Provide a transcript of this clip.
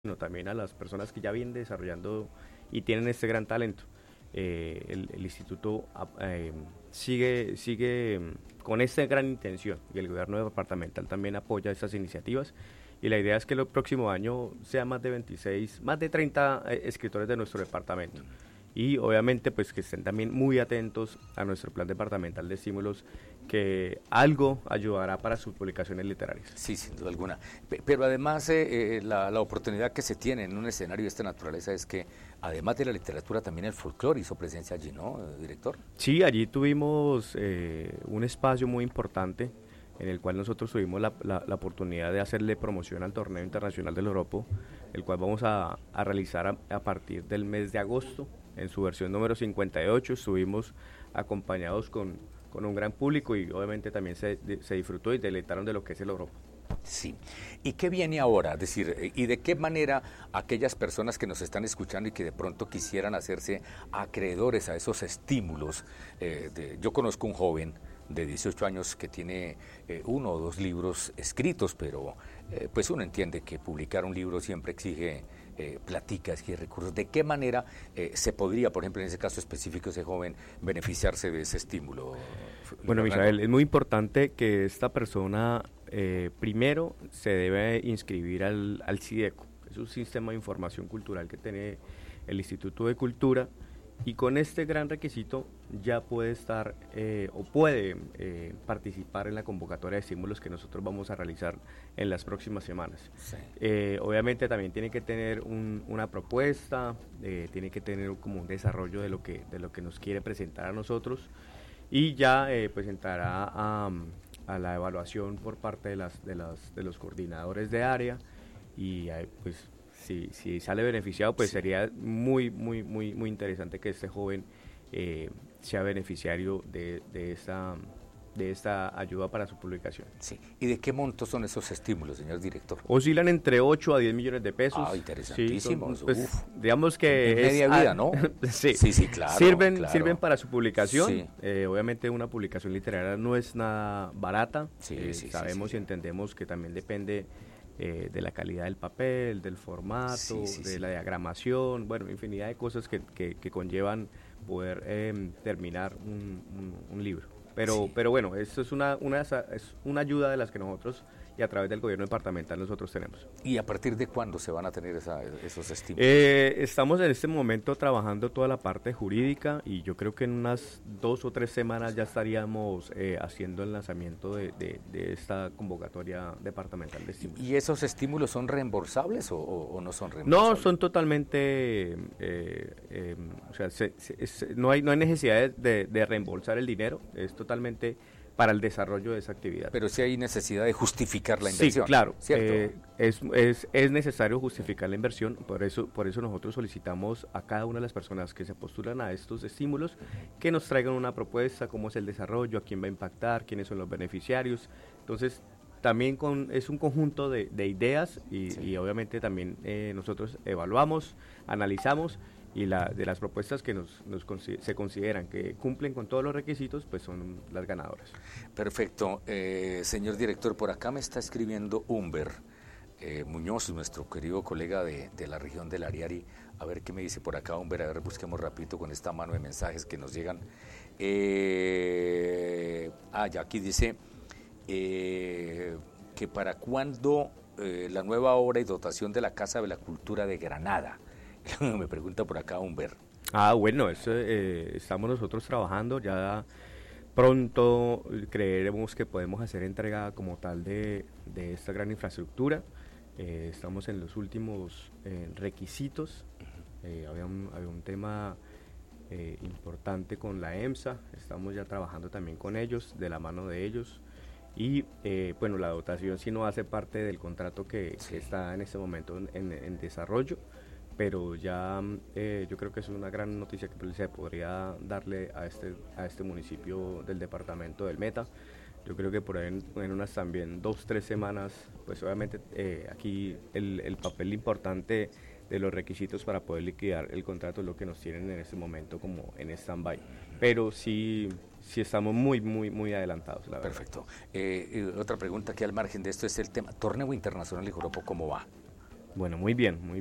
sino también a las personas que ya vienen desarrollando y tienen este gran talento. El instituto sigue con esta gran intención y el gobierno departamental también apoya estas iniciativas y la idea es que el próximo año sean más de 30 escritores de nuestro departamento y obviamente pues que estén también muy atentos a nuestro plan departamental de estímulos que algo ayudará para sus publicaciones literarias. Sí, sin duda alguna. Pero además la oportunidad que se tiene en un escenario de esta naturaleza es que además de la literatura también el folclore hizo presencia allí, ¿no, director? Sí, allí tuvimos un espacio muy importante en el cual nosotros tuvimos la oportunidad de hacerle promoción al Torneo Internacional del Oropo, el cual vamos a realizar a partir del mes de agosto, en su versión número 58, estuvimos acompañados con un gran público y obviamente también se disfrutó y deleitaron de lo que es el Oropo. Sí. ¿Y qué viene ahora? Es decir, ¿y de qué manera aquellas personas que nos están escuchando y que de pronto quisieran hacerse acreedores a esos estímulos? Yo conozco un joven de 18 años que tiene uno o dos libros escritos, pero pues uno entiende que publicar un libro siempre exige platica, exige recursos. ¿De qué manera se podría, por ejemplo, en ese caso específico, ese joven beneficiarse de ese estímulo? Bueno, Misael, es muy importante que esta persona primero se debe inscribir al CIDECO, es un sistema de información cultural que tiene el Instituto de Cultura, y con este gran requisito ya puede estar o puede participar en la convocatoria de estímulos que nosotros vamos a realizar en las próximas semanas. Sí. Obviamente también tiene que tener una propuesta, tiene que tener como un desarrollo de lo que nos quiere presentar a nosotros y ya pues entrará a la evaluación por parte de los coordinadores de área y pues si sale beneficiado, pues sí, sería muy interesante que este joven sea beneficiario de esta ayuda para su publicación. Sí. ¿Y de qué montos son esos estímulos, señor director? Oscilan entre 8 a 10 millones de pesos. Ah, interesantísimos. Sí, pues, digamos que en media vida, ¿no? Sí, claro. Sirven para su publicación. Sí. Obviamente una publicación literaria no es nada barata. Sabemos sí. Y entendemos que también depende de la calidad del papel, del formato, de la diagramación, bueno, infinidad de cosas que conllevan poder terminar un libro. Pero bueno, esto es una ayuda de las que nosotros y a través del gobierno departamental nosotros tenemos. ¿Y a partir de cuándo se van a tener esos estímulos? Estamos en este momento trabajando toda la parte jurídica y yo creo que en unas 2 o 3 semanas ya estaríamos haciendo el lanzamiento de esta convocatoria departamental de estímulos. ¿Y esos estímulos son reembolsables o no son reembolsables? No, son totalmente, o sea, no hay necesidad de reembolsar el dinero, es totalmente para el desarrollo de esa actividad. Pero sí hay necesidad de justificar la inversión. Sí, claro, ¿cierto? Es necesario justificar la inversión, por eso nosotros solicitamos a cada una de las personas que se postulan a estos estímulos que nos traigan una propuesta, cómo es el desarrollo, a quién va a impactar, quiénes son los beneficiarios. Entonces, también es un conjunto de ideas y obviamente también nosotros evaluamos, analizamos y de las propuestas que se consideran que cumplen con todos los requisitos, pues son las ganadoras. Perfecto. Señor director, por acá me está escribiendo Humber Muñoz, nuestro querido colega de la región del Ariari. A ver qué me dice por acá, Humber, a ver, busquemos rapidito con esta mano de mensajes que nos llegan. Ya aquí dice que para cuándo la nueva obra y dotación de la Casa de la Cultura de Granada. Me pregunta por acá Humber. Bueno, estamos nosotros trabajando, ya pronto creeremos que podemos hacer entrega como tal de esta gran infraestructura. Estamos en los últimos requisitos, había un tema importante con la EMSA, estamos ya trabajando también con ellos, de la mano de ellos. Y bueno, la dotación sí no hace parte del contrato que está en este momento en desarrollo, pero ya yo creo que es una gran noticia que se podría darle a este municipio del departamento del Meta. Yo creo que por ahí en unas también 2-3 semanas, pues obviamente aquí el papel importante de los requisitos para poder liquidar el contrato es lo que nos tienen en este momento como en stand-by. Pero sí estamos muy adelantados, la verdad. Perfecto. Otra pregunta que al margen de esto es el tema, torneo internacional de Joropo, ¿cómo va? Bueno, muy bien, muy